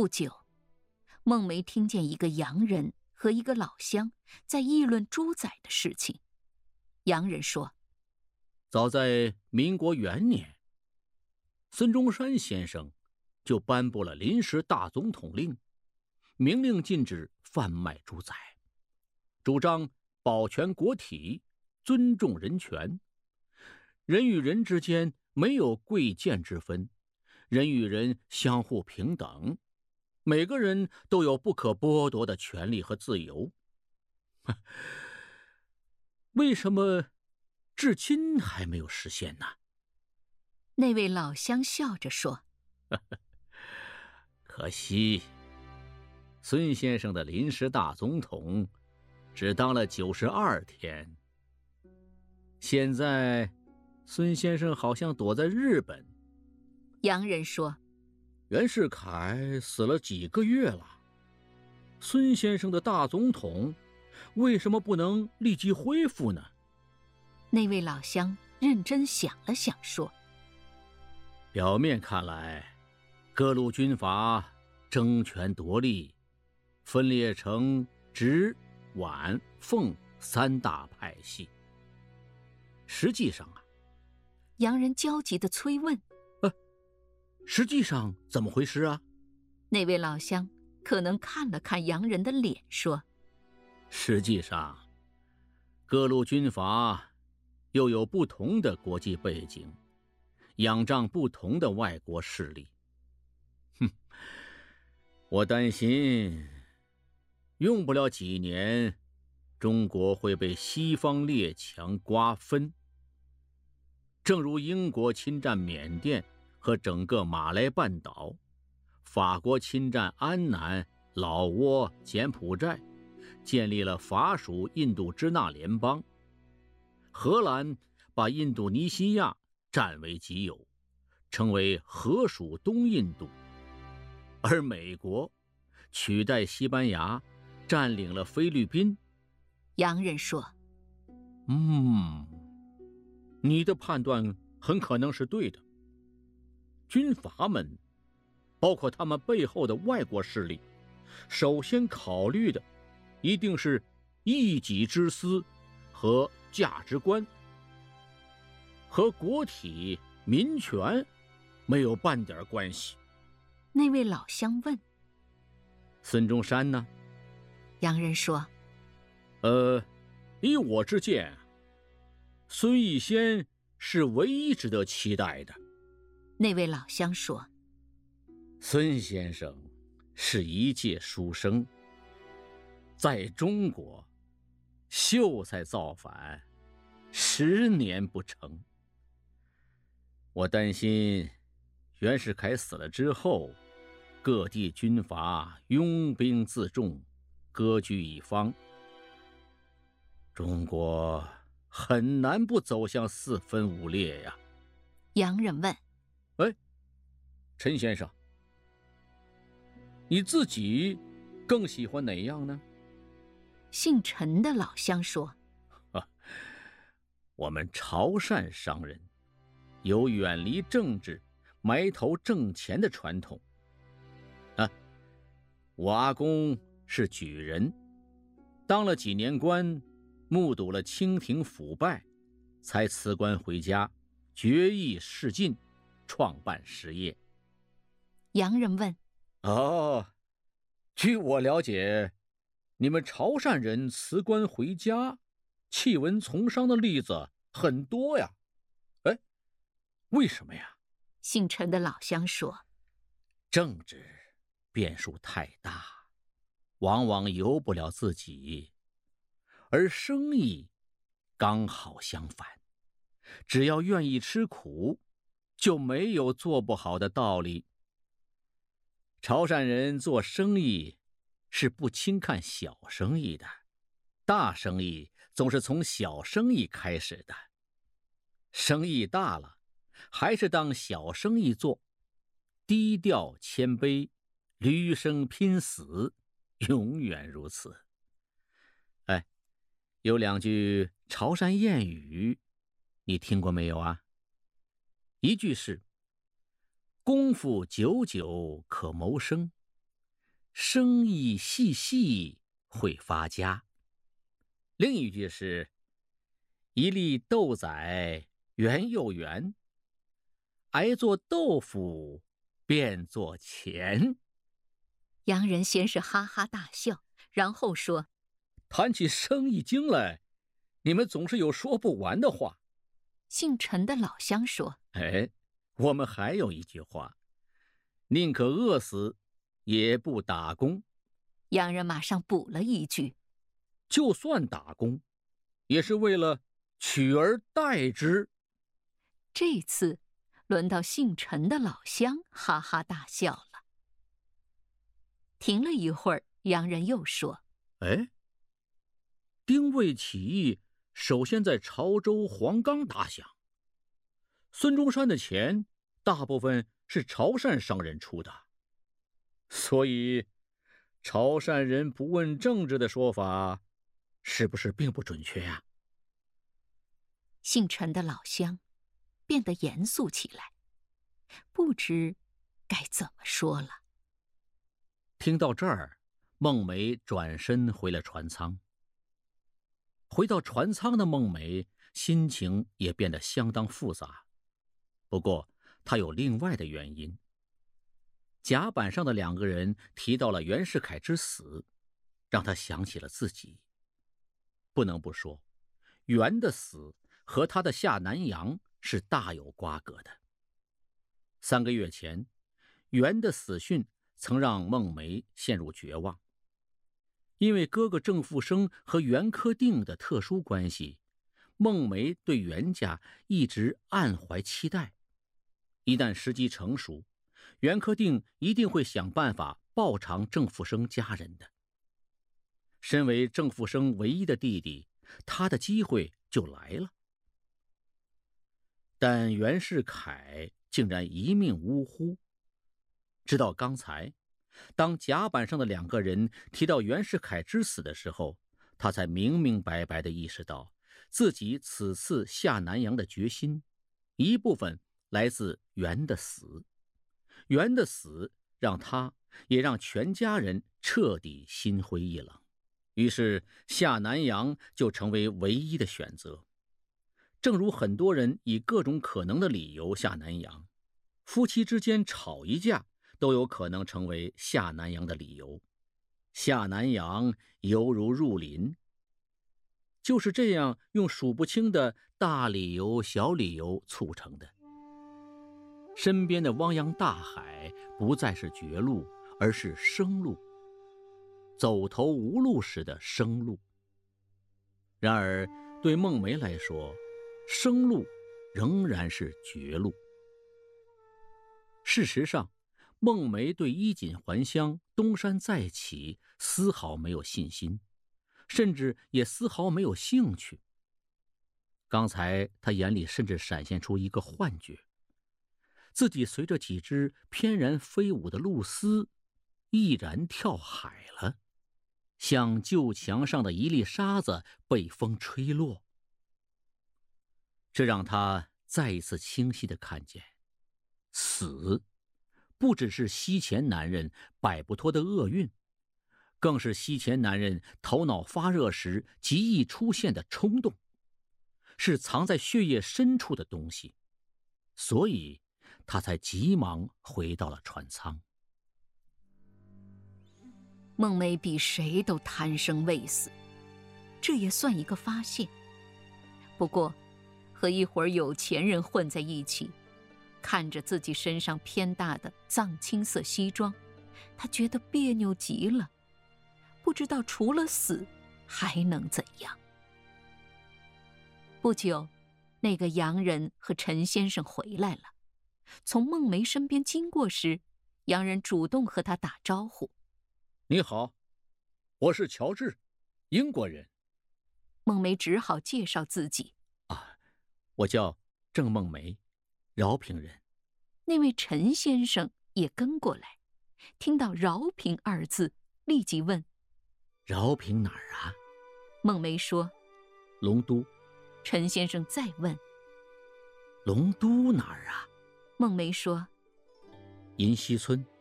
不久，孟梅听见一个洋人和一个老乡在议论猪仔的事情。洋人说： 早在民国元年，孙中山先生就颁布了临时大总统令，明令禁止贩卖猪仔，主张保全国体，尊重人权。人与人之间没有贵贱之分，人与人相互平等，每个人都有不可剥夺的权利和自由。为什么至今还没有实现呢？ 那位老乡笑着说： 可惜，孙先生的临时大总统只当了92天。现在，孙先生好像躲在日本。 洋人说： 袁世凯死了几个月了，孙先生的大总统为什么不能立即恢复呢？ 那位老乡认真想了想说： 表面看来，各路军阀争权夺利，分裂成直、皖、奉3大派系。实际上啊， 洋人焦急地催问： 实际上怎么回事啊？ 那位老乡可能看了看洋人的脸说： 实际上，各路军阀又有不同的国际背景，仰仗不同的外国势力。我担心用不了几年，中国会被西方列强瓜分。正如英国侵占缅甸和整个马来半岛，法国侵占安南、老挝、柬埔寨，建立了法属印度支那联邦。荷兰把印度尼西亚占为己有，成为荷属东印度。而美国取代西班牙，占领了菲律宾。 洋人说： 你的判断很可能是对的。军阀们，包括他们背后的外国势力，首先考虑的一定是一己之私和价值观，和国体民权没有半点关系。 那位老乡问： 孙中山呢？ 洋人说： 依我之见，孙逸仙是唯一值得期待的。 那位老乡说： 孙先生是一介书生，在中国秀才造反10年不成。我担心袁世凯死了之后，各地军阀拥兵自重，割据一方，中国很难不走向4分5裂呀。 洋人问： 陈先生，你自己更喜欢哪样呢？ 姓陈的老乡说： 我们潮汕商人有远离政治，埋头挣钱的传统。我阿公是举人，当了几年官，目睹了清廷腐败，才辞官回家，决意仕进，创办实业。 洋人问： 据我了解，你们潮汕人辞官回家，弃文从商的例子很多呀。为什么呀？ 姓陈的老乡说： 政治变数太大，往往由不了自己，而生意刚好相反，只要愿意吃苦，就没有做不好的道理。潮汕人做生意是不轻看小生意的，大生意总是从小生意开始的，生意大了还是当小生意做，低调谦卑，驴生拼死，永远如此。有2句潮汕谚语，你听过没有啊？一句是功夫久久可谋生， 生意细细会发家。另一句是一粒豆仔圆又圆，挨做豆腐变做钱。 洋人先是哈哈大笑，然后说： 谈起生意经来，你们总是有说不完的话。 姓陈的老乡说： 我们还有一句话，宁可饿死也不打工。 洋人马上补了一句： 就算打工，也是为了取而代之。 这次轮到姓陈的老乡哈哈大笑了。停了一会儿，洋人又说： 丁未起义首先在潮州黄冈打响，孙中山的钱大部分是潮汕商人出的，所以潮汕人不问政治的说法是不是并不准确呀？ 姓陈的老乡变得严肃起来，不知该怎么说了。 听到这儿，孟梅转身回了船舱。回到船舱的孟梅心情也变得相当复杂，不过她有另外的原因。甲板上的两个人提到了袁世凯之死，让她想起了自己。不能不说，袁的死和他的下南洋是大有瓜葛的。3个月前，袁的死讯曾让孟梅陷入绝望。因为哥哥郑复生和袁科定的特殊关系，孟梅对袁家一直暗怀期待。一旦时机成熟，袁科定一定会想办法报偿郑复生家人的。身为郑复生唯一的弟弟，他的机会就来了。但袁世凯竟然一命呜呼。直到刚才，当甲板上的两个人提到袁世凯之死的时候，他才明明白白地意识到，自己此次下南洋的决心，一部分来自袁的死。袁的死让他，也让全家人彻底心灰意冷。于是下南洋就成为唯一的选择。正如很多人以各种可能的理由下南洋，夫妻之间吵一架都有可能成为下南洋的理由。下南洋犹如入林，就是这样用数不清的大理由、小理由促成的。身边的汪洋大海不再是绝路，而是生路，走投无路时的生路。然而对孟梅来说，生路仍然是绝路。事实上，孟梅对衣锦还乡、东山再起丝毫没有信心，甚至也丝毫没有兴趣。刚才他眼里甚至闪现出一个幻觉，自己随着几只翩然飞舞的露丝毅然跳海了，像旧墙上的一粒沙子被风吹落。这让他再一次清晰地看见，死不只是西前男人摆不脱的厄运，更是西前男人头脑发热时极易出现的冲动，是藏在血液深处的东西。所以他才急忙回到了船舱。 孟梅比谁都贪生畏死，这也算一个发现。不过和一伙有钱人混在一起，看着自己身上偏大的藏青色西装，他觉得别扭极了，不知道除了死还能怎样。不久，那个洋人和陈先生回来了。从孟梅身边经过时，洋人主动和他打招呼： 你好，我是乔治，英国人。 孟梅只好介绍自己： 我叫郑孟梅，饶平人。 那位陈先生也跟过来，听到饶平2字，立即问： 饶平哪儿啊？ 孟梅说： 龙都。 陈先生再问： 龙都哪儿啊？ 孟梅说： 银溪村。